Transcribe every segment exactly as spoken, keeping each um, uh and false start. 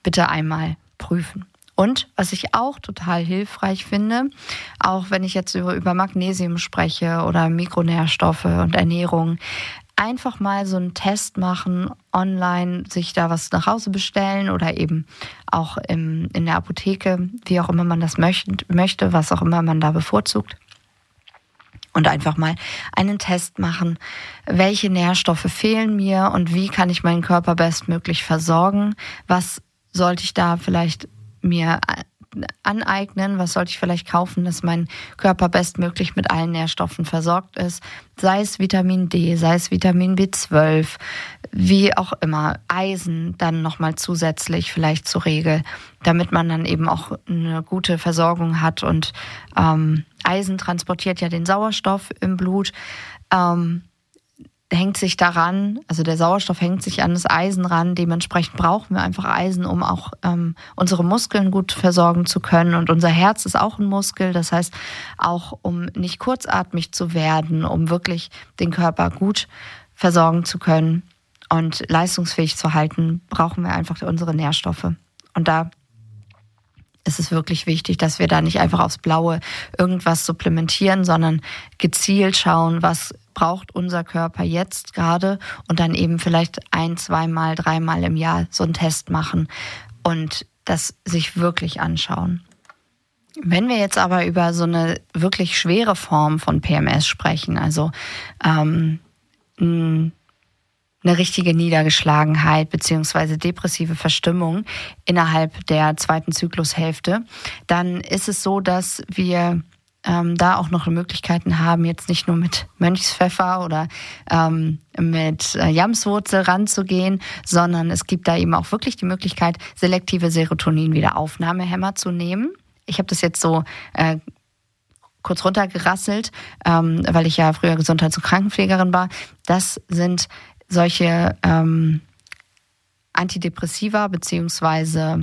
bitte einmal prüfen. Und was ich auch total hilfreich finde, auch wenn ich jetzt über, über Magnesium spreche oder Mikronährstoffe und Ernährung, einfach mal so einen Test machen, online sich da was nach Hause bestellen oder eben auch im, in der Apotheke, wie auch immer man das möcht, möchte, was auch immer man da bevorzugt. Und einfach mal einen Test machen, welche Nährstoffe fehlen mir und wie kann ich meinen Körper bestmöglich versorgen, was sollte ich da vielleicht mir aneignen, was sollte ich vielleicht kaufen, dass mein Körper bestmöglich mit allen Nährstoffen versorgt ist, sei es Vitamin D, sei es Vitamin B zwölf, wie auch immer, Eisen dann nochmal zusätzlich vielleicht zur Regel, damit man dann eben auch eine gute Versorgung hat und ähm, Eisen transportiert ja den Sauerstoff im Blut, ähm, hängt sich daran, also der Sauerstoff hängt sich an das Eisen ran, dementsprechend brauchen wir einfach Eisen, um auch ähm, unsere Muskeln gut versorgen zu können und unser Herz ist auch ein Muskel, das heißt auch um nicht kurzatmig zu werden, um wirklich den Körper gut versorgen zu können und leistungsfähig zu halten, brauchen wir einfach unsere Nährstoffe und da ist es wirklich wichtig, dass wir da nicht einfach aufs Blaue irgendwas supplementieren, sondern gezielt schauen, was braucht unser Körper jetzt gerade und dann eben vielleicht ein, zweimal, dreimal im Jahr so einen Test machen und das sich wirklich anschauen. Wenn wir jetzt aber über so eine wirklich schwere Form von P M S sprechen, also ähm, eine richtige Niedergeschlagenheit beziehungsweise depressive Verstimmung innerhalb der zweiten Zyklushälfte, dann ist es so, dass wir ähm, da auch noch Möglichkeiten haben, jetzt nicht nur mit Mönchspfeffer oder ähm, mit äh, Jamswurzel ranzugehen, sondern es gibt da eben auch wirklich die Möglichkeit, selektive Serotonin-Wiederaufnahmehämmer zu nehmen. Ich habe das jetzt so äh, kurz runtergerasselt, ähm, weil ich ja früher Gesundheits- und Krankenpflegerin war. Das sind solche ähm, Antidepressiva beziehungsweise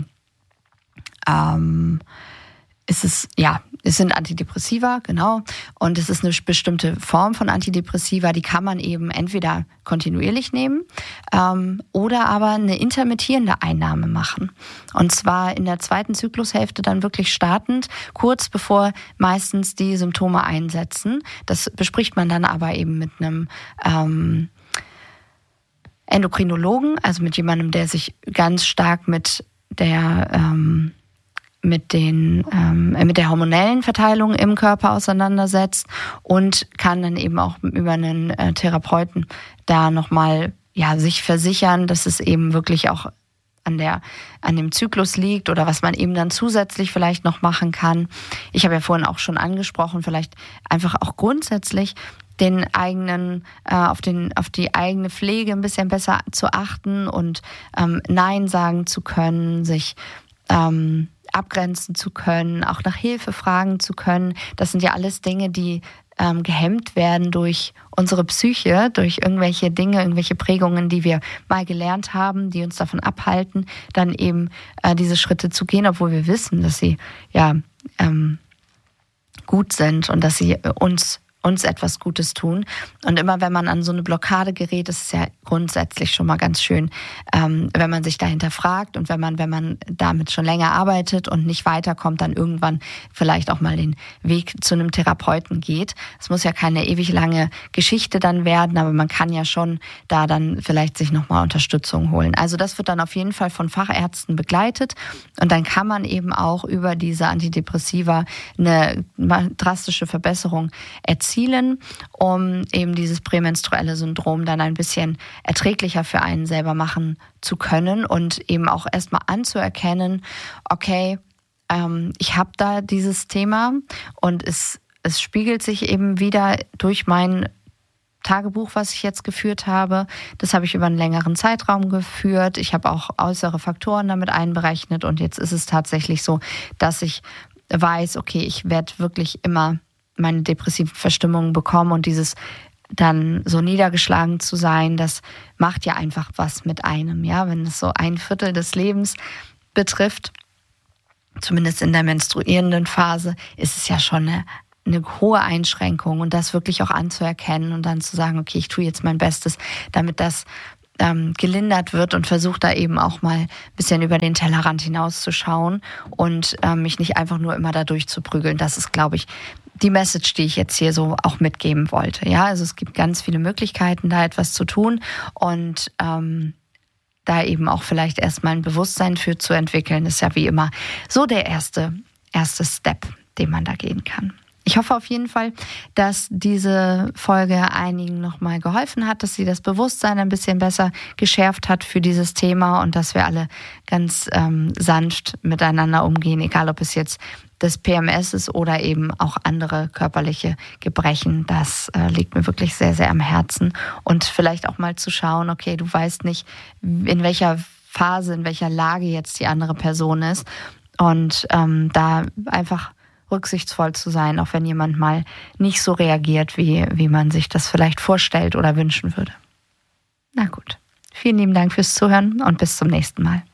ähm, ist es, ja, es sind Antidepressiva, genau. Und es ist eine bestimmte Form von Antidepressiva, die kann man eben entweder kontinuierlich nehmen ähm, oder aber eine intermittierende Einnahme machen. Und zwar in der zweiten Zyklushälfte dann wirklich startend, kurz bevor meistens die Symptome einsetzen. Das bespricht man dann aber eben mit einem ähm, Endokrinologen, also mit jemandem, der sich ganz stark mit der ähm, mit den ähm, mit der hormonellen Verteilung im Körper auseinandersetzt und kann dann eben auch über einen äh, Therapeuten da nochmal ja sich versichern, dass es eben wirklich auch an der an dem Zyklus liegt oder was man eben dann zusätzlich vielleicht noch machen kann. Ich habe ja vorhin auch schon angesprochen, vielleicht einfach auch grundsätzlich den eigenen, äh, auf den, auf die eigene Pflege ein bisschen besser zu achten und ähm, Nein sagen zu können, sich ähm, abgrenzen zu können, auch nach Hilfe fragen zu können. Das sind ja alles Dinge, die ähm, gehemmt werden durch unsere Psyche, durch irgendwelche Dinge, irgendwelche Prägungen, die wir mal gelernt haben, die uns davon abhalten, dann eben äh, diese Schritte zu gehen, obwohl wir wissen, dass sie ja ähm, gut sind und dass sie uns uns etwas Gutes tun. Und immer wenn man an so eine Blockade gerät, ist es ja grundsätzlich schon mal ganz schön, ähm, wenn man sich dahinter fragt und wenn man, wenn man damit schon länger arbeitet und nicht weiterkommt, dann irgendwann vielleicht auch mal den Weg zu einem Therapeuten geht. Es muss ja keine ewig lange Geschichte dann werden, aber man kann ja schon da dann vielleicht sich nochmal Unterstützung holen. Also das wird dann auf jeden Fall von Fachärzten begleitet und dann kann man eben auch über diese Antidepressiva eine drastische Verbesserung erzielen, um eben dieses prämenstruelle Syndrom dann ein bisschen erträglicher für einen selber machen zu können und eben auch erstmal anzuerkennen, okay, ähm, ich habe da dieses Thema und es, es spiegelt sich eben wieder durch mein Tagebuch, was ich jetzt geführt habe. Das habe ich über einen längeren Zeitraum geführt. Ich habe auch äußere Faktoren damit einberechnet und jetzt ist es tatsächlich so, dass ich weiß, okay, ich werde wirklich immer meine depressiven Verstimmungen bekommen und dieses dann so niedergeschlagen zu sein, das macht ja einfach was mit einem, ja, wenn es so ein Viertel des Lebens betrifft, zumindest in der menstruierenden Phase, ist es ja schon eine, eine hohe Einschränkung und das wirklich auch anzuerkennen und dann zu sagen, okay, ich tue jetzt mein Bestes, damit das ähm, gelindert wird und versuche da eben auch mal ein bisschen über den Tellerrand hinauszuschauen und ähm, mich nicht einfach nur immer da durchzuprügeln. Das ist, glaube ich, die Message, die ich jetzt hier so auch mitgeben wollte. Ja, also es gibt ganz viele Möglichkeiten, da etwas zu tun und ähm, da eben auch vielleicht erstmal ein Bewusstsein für zu entwickeln, ist ja wie immer so der erste, erste Step, den man da gehen kann. Ich hoffe auf jeden Fall, dass diese Folge einigen nochmal geholfen hat, dass sie das Bewusstsein ein bisschen besser geschärft hat für dieses Thema und dass wir alle ganz ähm, sanft miteinander umgehen, egal ob es jetzt das P M S ist oder eben auch andere körperliche Gebrechen. Das äh, liegt mir wirklich sehr, sehr am Herzen. Und vielleicht auch mal zu schauen, okay, du weißt nicht, in welcher Phase, in welcher Lage jetzt die andere Person ist. Und ähm, da einfach rücksichtsvoll zu sein, auch wenn jemand mal nicht so reagiert, wie, wie man sich das vielleicht vorstellt oder wünschen würde. Na gut. Vielen lieben Dank fürs Zuhören und bis zum nächsten Mal.